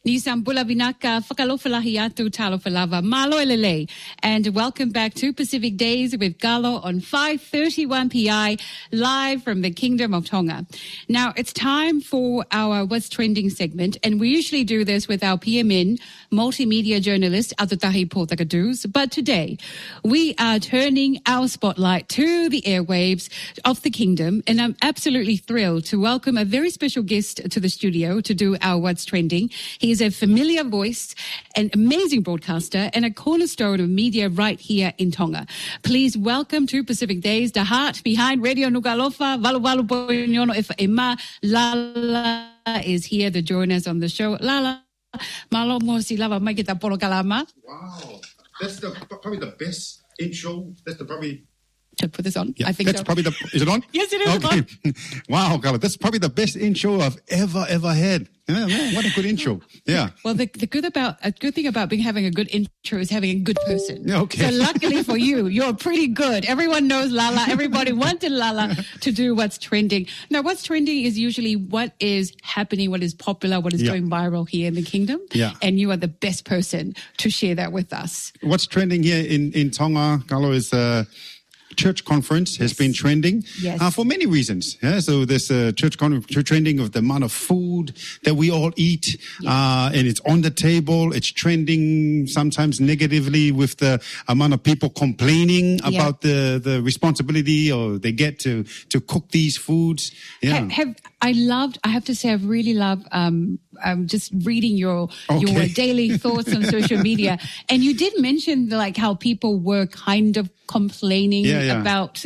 Nisam Bulabinaka, Fakalofalahiatu Talofalava, Malo Elele. And welcome back to Pacific Days with Galo on 5:31 PI, live from the Kingdom of Tonga. Now, it's time for our What's Trending segment, and we usually do this with our PMN, multimedia journalist, Atutahi Portakadus. But today, we are turning our spotlight to the airwaves of the Kingdom, and I'm absolutely thrilled to welcome a very special guest to the studio to do our What's Trending. He is a familiar voice, an amazing broadcaster, and a cornerstone of media right here in Tonga. Please welcome to Pacific Days, the heart behind Radio Nugalofa, Valuvalu Poinyono Ifa'ima. Lala is here to join us on the show. Lala, malo mo si Lava Magita Polo Kalama. Wow, that's probably the best intro. That's probably... To put this on? Yeah, I think that's so. Probably is it on? Yes, it is okay. on. Wow, Carla, that's probably the best intro I've ever had. Yeah, man, what a good intro. Yeah. Well, the good thing about having a good intro is having a good person. Yeah, okay. So luckily for you, you're pretty good. Everyone knows Lala. Everybody wanted Lala to do What's Trending. Now, What's Trending is usually what is happening, what is popular, what is going viral here in the Kingdom. Yeah. And you are the best person to share that with us. What's trending here in Tonga, Carlo, is... church conference has been trending for many reasons. Yeah? So there's a church trending of the amount of food that we all eat, and it's on the table. It's trending sometimes negatively with the amount of people complaining about the responsibility or they get to cook these foods. Yeah. I have to say, I've really loved just reading your daily thoughts on social media. And you did mention like how people were kind of complaining about,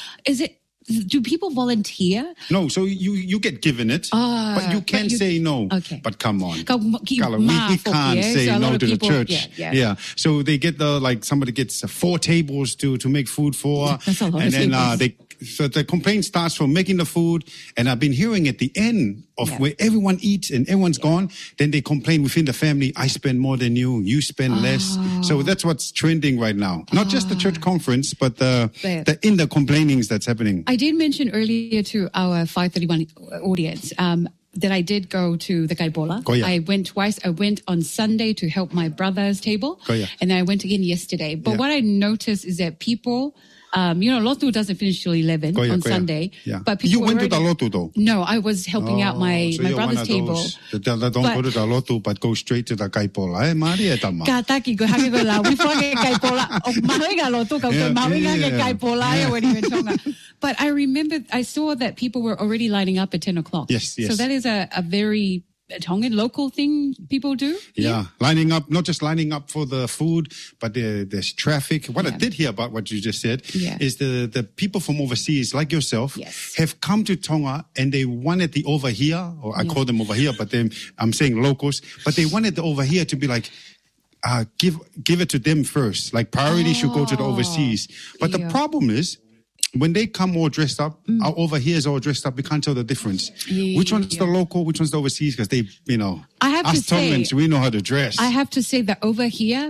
do people volunteer? No, so you get given it, but you can't say no. Okay. But come on. Carla, we can't say no to the church. Yeah. So they get somebody gets 4 tables to make food for. That's a lot of then so the complaint starts from making the food, and I've been hearing at the end of where everyone eats and everyone's gone, then they complain within the family, I spend more than you spend less. So that's what's trending right now. Not just the church conference, but the in the complainings that's happening. I did mention earlier to our 531 audience that I did go to the Kaipola. I went twice. I went on Sunday to help my brother's table, and then I went again yesterday. But what I noticed is that people... Lotu doesn't finish till 11 on Sunday. Yeah. But you went to the Lotu though? No, I was helping out my brother's table. That don't go to the Lotu, but go straight to the Kaipola. Maria tama. Kataki go hagi go la. We forget Kaipola. Mahinga Lotu ka mahinga Kaipola when you in Tonga. But I remember I saw that people were already lining up at 10 o'clock. Yes. So that is a very Tongan local thing people do? Yeah, lining up, not just lining up for the food, but there's traffic. What I did hear about what you just said is the people from overseas, like yourself, have come to Tonga and they wanted the over here, or I call them over here, but I'm saying locals, but they wanted the over here to be like, give it to them first. Like priority should go to the overseas. But the problem is, when they come all dressed up, our over here is all dressed up, we can't tell the difference. Which one's the local, which one's the overseas? Because they, us Tongans, we know how to dress. I have to say that over here,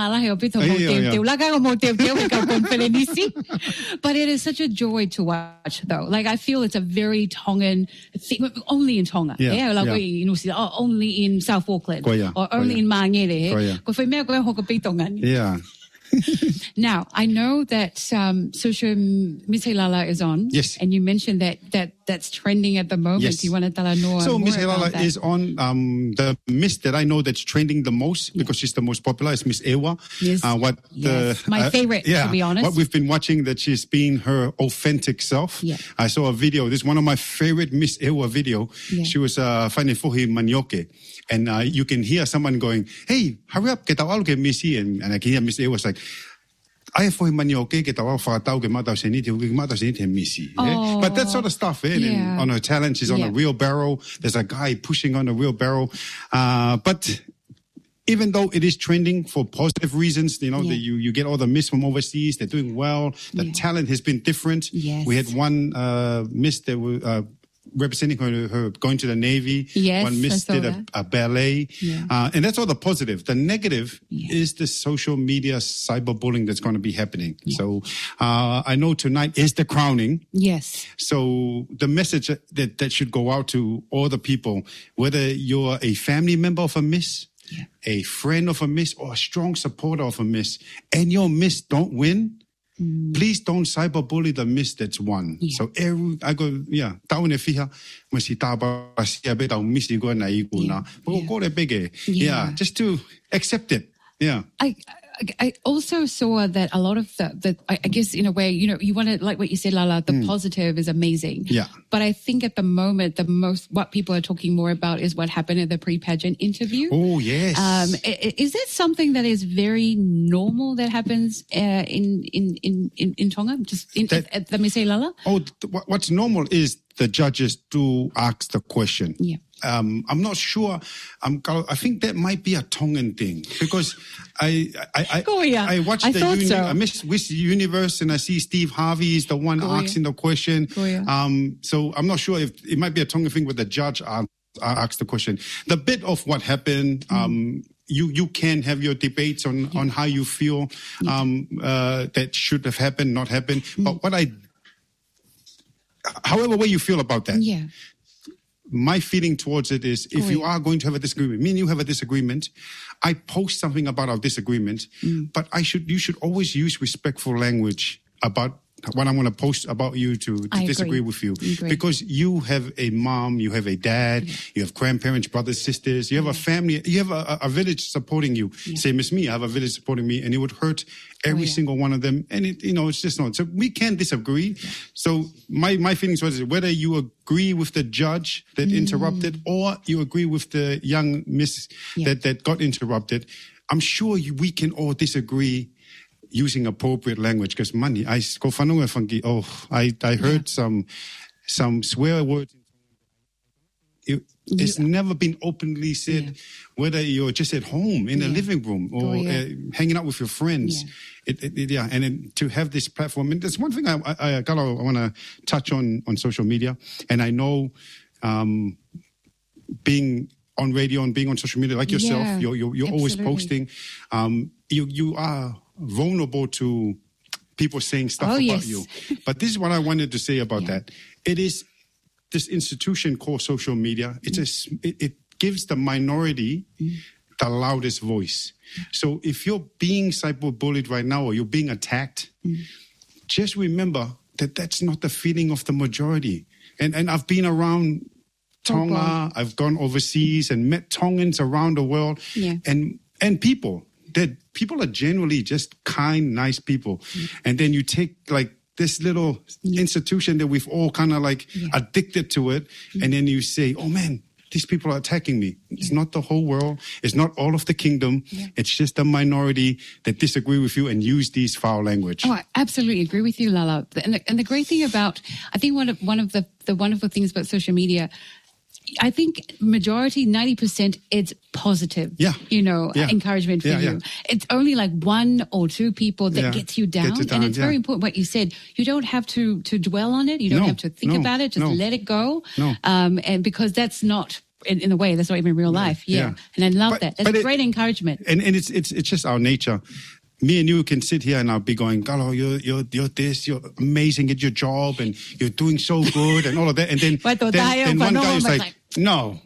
but it is such a joy to watch, though. Like, I feel it's a very Tongan thing, only in Tonga. Only in South Auckland, or only in Mangere. Yeah. Now, I know that Social Miss Lala is on. Yes. And you mentioned that's trending at the moment. Yes. You want to tell us more? So Miss Lala is on. The Miss that I know that's trending the most, because she's the most popular, is Miss Ewa. Yes. My favorite, to be honest. What we've been watching, that she's being her authentic self. Yeah. I saw a video. This is one of my favorite Miss Ewa video. Yeah. She was finding Fuhi Manioke. And you can hear someone going, hey, hurry up, get out of Missy. And I can hear Miss Ewa was like, I for him manioke get out for tau ke mata seniti Missy. But that sort of stuff, and on her talent, she's on a wheelbarrow. There's a guy pushing on a wheelbarrow. But even though it is trending for positive reasons, you get all the Miss from overseas, they're doing well. The talent has been different. Yes. We had one Miss that representing her going to the Navy. Yes, one miss did a ballet. Yeah. And that's all the positive. The negative is the social media cyberbullying that's going to be happening. Yeah. So I know tonight is the crowning. Yes. So the message that should go out to all the people, whether you're a family member of a miss, a friend of a miss, or a strong supporter of a miss, and your miss don't win, please don't cyberbully the miss that's won. Yeah. So I go, taon e fiha, masi taba siya be taon misi go na iku na. Just to accept it. Yeah. I also saw that a lot of I guess in a way, you want to, like what you said, Lala, the positive is amazing. Yeah. But I think at the moment, what people are talking more about is what happened at the pre-pageant interview. Oh, yes. Is that something that is very normal that happens in Tonga? Let me say, Lala? Oh, what's normal is the judges do ask the question. Yeah. I'm not sure. I think that might be a Tongan thing because I watched I Miss Universe and I see Steve Harvey is the one asking the question. So I'm not sure if it might be a Tongan thing where the judge asks the question. The bit of what happened. You can have your debates on how you feel that should have happened, not happened. But however way you feel about that. Yeah. My feeling towards it is if you are going to have a disagreement, me and you have a disagreement, I post something about our disagreement, but you should always use respectful language about what I'm going to post about you to disagree with you. Because you have a mom, you have a dad, you have grandparents, brothers, sisters, you have a family, you have a village supporting you. Same as me, I have a village supporting me, and it would hurt every single one of them. And it's just not. So we can disagree. Yeah. So my feelings was whether you agree with the judge that interrupted or you agree with the young miss that got interrupted, I'm sure we can all disagree using appropriate language, because money, I heard some swear words. It's never been openly said, whether you're just at home in the living room or hanging out with your friends. Yeah. And then to have this platform, and there's one thing I want to touch on social media, and I know being on radio and being on social media like yourself, you're always posting. You are vulnerable to people saying stuff about you. But this is what I wanted to say about that. It is this institution called social media. It gives the minority the loudest voice. So if you're being cyberbullied right now or you're being attacked, just remember that that's not the feeling of the majority. And I've been around Tonga, I've gone overseas and met Tongans around the world, and people are generally just kind, nice people. And then you take like this little institution that we've all kind of like addicted to it. And then you say, oh man, these people are attacking me. It's not the whole world. It's not all of the kingdom. It's just a minority that disagree with you and use these foul language. Oh, I absolutely agree with you, Lala. And the great thing about, I think one of the wonderful things about social media, I think majority, 90%, it's positive, encouragement for you. It's only like one or two people that gets you down. And it's very important what you said. You don't have to dwell on it. You don't have to think about it. Just let it go. And because that's not, in a way, that's not even real life. And I love that. That's great encouragement. And it's just our nature. Me and you can sit here and I'll be going, Galo, you're this, you're amazing at your job and you're doing so good and all of that. And then one guy is like, no.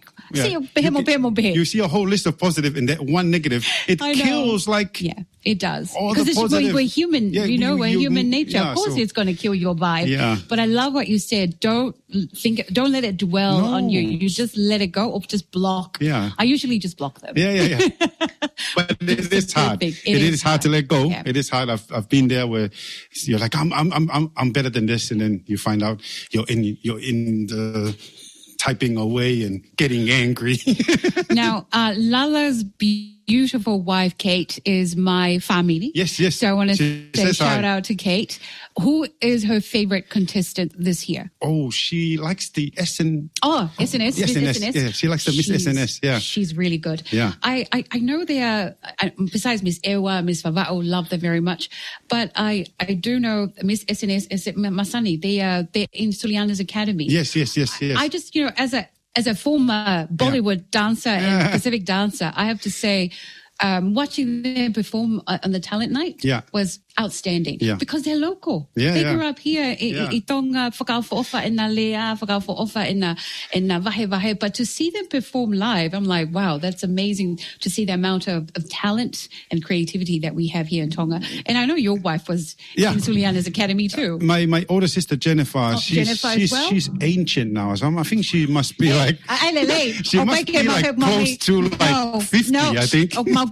You see a whole list of positive and that one negative. It kills like... Yeah, it does. Because we're human, we're human nature. Of course it's going to kill your vibe. Yeah. But I love what you said. Don't let it dwell on you. You just let it go or just block. Yeah. I usually just block them. Yeah. But it is hard. It is hard to let go. Yeah. It is hard. I've been there where you're like, I'm better than this. And then you find out you're in the... typing away and getting angry. Now, Lala's beautiful wife, Kate, is my family. Yes, yes. So I want to say shout out to Kate. Who is her favorite contestant this year? Oh, she likes the SNS. Oh, SNS. SNS. Yeah, she likes the Miss SNS. Yeah. She's really good. Yeah. I know they are, besides Miss Ewa, Miss Vava'o, love them very much. But I do know Miss SNS, is it Masani? They're in Suliana's Academy. Yes. I just, as a former Bollywood dancer and Pacific dancer, I have to say, watching them perform on the talent night was outstanding because they're local. They grew up here in Tonga, whakawhaofa in Lea, whakawhaofa in Vahe. But to see them perform live, I'm like, wow, that's amazing to see the amount of talent and creativity that we have here in Tonga. And I know your wife was in Suliana's Academy too. My older sister, Jennifer, she's ancient now. So I think she must be like, she must be like close to like 50, I think.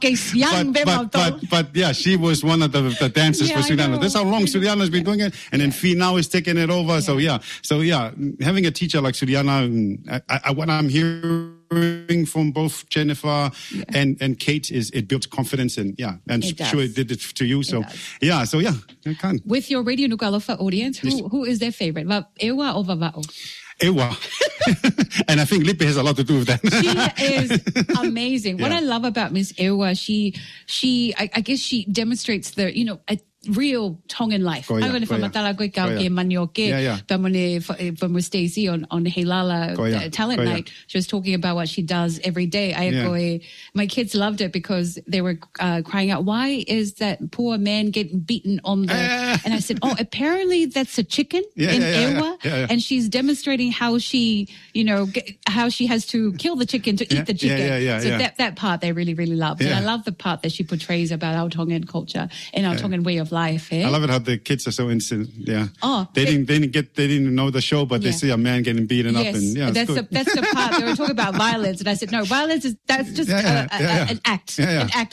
But yeah, she was one of the dancers for Suliana. That's how long Suliana's been doing it. And then Fee now is taking it over. So having a teacher like Suliana, what I'm hearing from both Jennifer and Kate is it builds confidence and sure it did it to you. So I can. With your Radio Nuku'alofa audience, who is their favorite? Ewa or Vava'o? Ewa. And I think Lippe has a lot to do with that. She is amazing. What I love about Miss Ewa, I guess she demonstrates the, a real Tongan life. I'm going to whamatala kau ke manioke. From Stacey on Heilala Talent Night. She was talking about what she does every day. My kids loved it because they were crying out, why is that poor man getting beaten on the... And I said, apparently that's a chicken in Ewa. And she's demonstrating how she, how she has to kill the chicken to eat the chicken. So that part they really, really loved. And I love the part that she portrays about our Tongan culture and our Tongan way of life. I love it how the kids are so instant. Yeah. They didn't know the show, but they see a man getting beaten up, and that's the part they were talking about violence, and I said no, violence that's just an act, an act.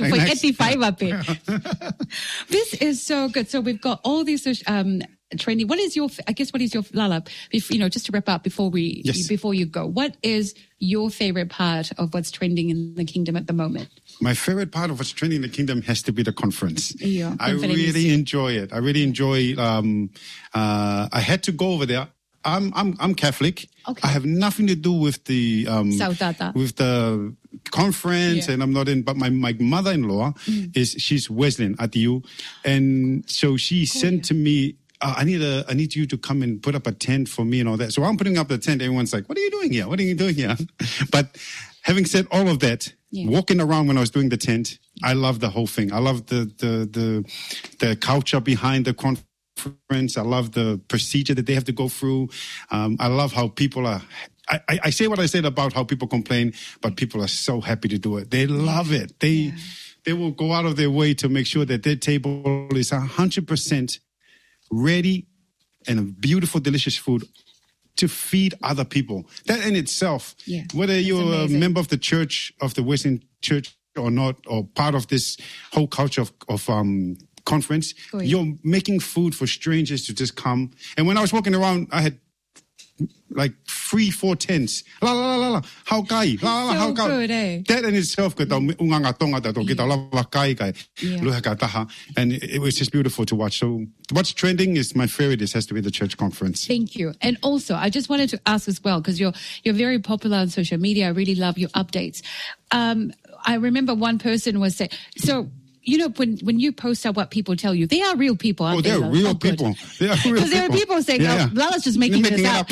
This is so good. So we've got all these trending. What is your Lala? Just to wrap up before you go, what is your favorite part of what's trending in the kingdom at the moment? My favorite part of what's trending in the kingdom has to be the conference. I really enjoy it. I really enjoy. I had to go over there. I'm Catholic. Okay. I have nothing to do with the conference, and I'm not in. But my mother-in-law she's Wesleyan at the U, and so she sent to me. I need you to come and put up a tent for me and all that. So I'm putting up the tent. Everyone's like, what are you doing here? What are you doing here? But having said all of that, walking around when I was doing the tent, I love the whole thing. I love the culture behind the conference. I love the procedure that they have to go through. I love how people are... I say what I said about how people complain, but people are so happy to do it. They love it. They will go out of their way to make sure that their table is 100% ready and a beautiful, delicious food to feed other people. That in itself, whether you're a member of the church, of the Western Church or not, or part of this whole culture of conference, you're making food for strangers to just come. And when I was walking around, I had like 3-4 tents. How kai? How good, eh? That in itself, and it was just beautiful to watch. So what's trending is my favorite. This has to be the church conference. Thank you. And also, I just wanted to ask as well, because you're very popular on social media. I really love your updates. I remember one person was saying, so... when you post out what people tell you, they are real people, aren't they? They're real people. Because there are people saying, Lala's just making this up.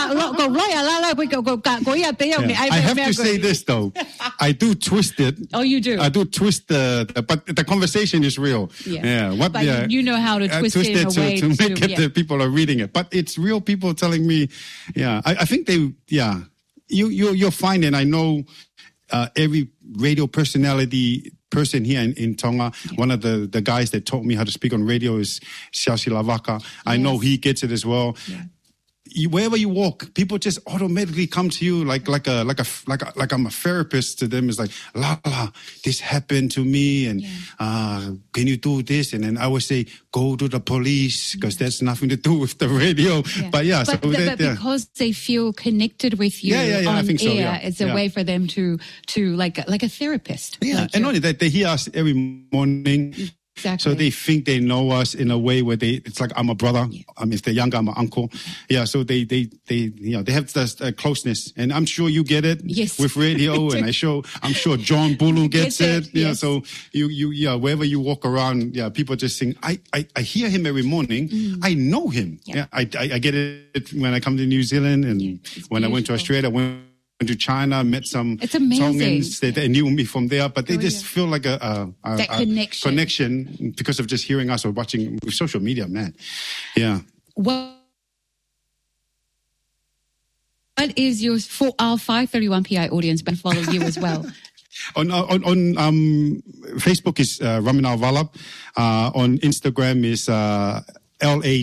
I have to say this, though. I do twist it. Oh, you do? I do twist but the conversation is real. But you know how to twist it in a way to make it that people are reading it. But it's real people telling me, I think you'll find, and I know every radio person here in Tonga, one of the guys that taught me how to speak on radio is Xiao Lavaka. I know he gets it as well. wherever you walk, people just automatically come to you like I'm a therapist to them. It's like, Lala, this happened to me, and can you do this? And then I would say, go to the police, because that's nothing to do with the radio. Yeah. But because they feel connected with you on I think air, it's a way for them to like a therapist. Yeah, and only that, they hear us every morning. Exactly. So they think they know us in a way where it's like I'm a brother. If they're younger, I'm an uncle. Yeah. So they have this closeness, and I'm sure you get it with radio, and I'm sure John Bulu gets it. Yeah. Yes. So wherever you walk around, people just think I hear him every morning. I know him. Yeah. I get it when I come to New Zealand, and when I went to Australia, went to China, met some Tongans that they knew me from there, but they just feel like a connection because of just hearing us or watching with social media, man. Yeah. What is yours for our 531 PI audience, but follow you as well? On Facebook is Raminal Valap. On Instagram is LA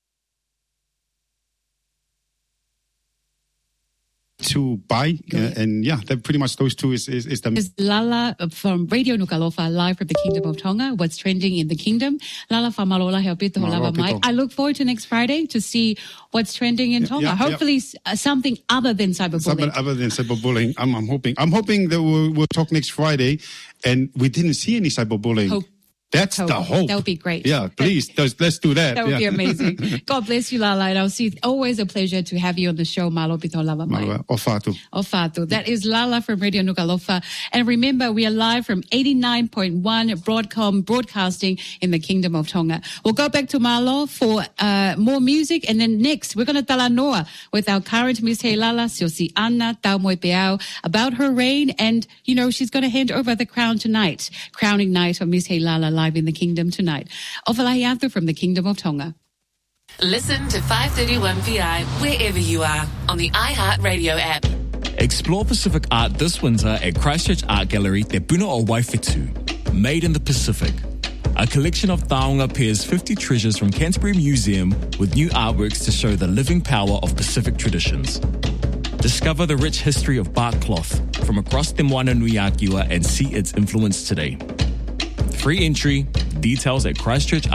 to buy, and that pretty much those two is the. Is Lala from Radio Nuku'alofa, live from the Kingdom of Tonga. What's trending in the kingdom? Lala whamalola heopito lava mai. I look forward to next Friday to see what's trending in Tonga. Hopefully, something other than cyberbullying. Something other than cyberbullying. I'm hoping that we'll talk next Friday, and we didn't see any cyberbullying. That's the hope. That would be great. Yeah, please, let's do that. That would be amazing. God bless you, Lala. And I'll see. Always a pleasure to have you on the show, Malo Pito Lava Mai. Ofatu. That is Lala from Radio Nuku'alofa. And remember, we are live from 89.1 Broadcom Broadcasting in the Kingdom of Tonga. We'll go back to Malo for more music. And then next, we're going to talanoa with our current Miss Hei Lala, Siosi Anna Taumoe Peao, about her reign. And, she's going to hand over the crown tonight. Crowning night of Miss Hei Lala live in the kingdom tonight. Ofalahi atu from the Kingdom of Tonga. Listen to 531 PI wherever you are on the iHeartRadio app. Explore Pacific art this winter at Christchurch Art Gallery Te Puna o Waifetu. Made in the Pacific. A collection of taonga pairs 50 treasures from Canterbury Museum with new artworks to show the living power of Pacific traditions. Discover the rich history of bark cloth from across Te Moana Nui Akiwa and see its influence today. Free entry, details at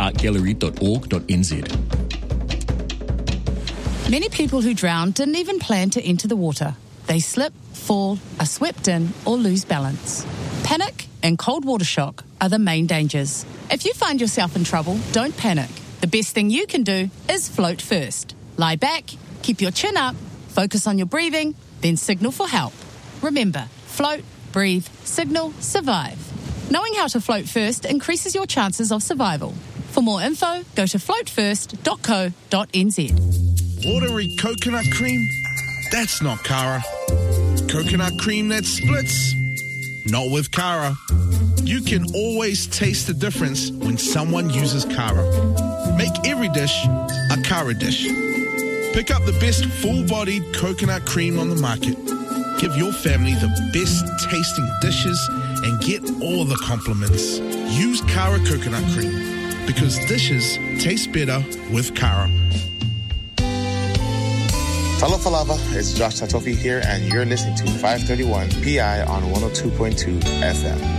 christchurchartgallery.org.nz. Many people who drown didn't even plan to enter the water. They slip, fall, are swept in, or lose balance. Panic and cold water shock are the main dangers. If you find yourself in trouble, don't panic. The best thing you can do is float first. Lie back, keep your chin up, focus on your breathing, then signal for help. Remember, float, breathe, signal, survive. Knowing how to float first increases your chances of survival. For more info, go to floatfirst.co.nz. Watery coconut cream? That's not Kara. Coconut cream that splits? Not with Kara. You can always taste the difference when someone uses Kara. Make every dish a Kara dish. Pick up the best full-bodied coconut cream on the market. Give your family the best tasting dishes and get all the compliments. Use Kara coconut cream because dishes taste better with Kara. Talofa lava, it's Josh Tatofi here, and you're listening to 531 PI on 102.2 FM.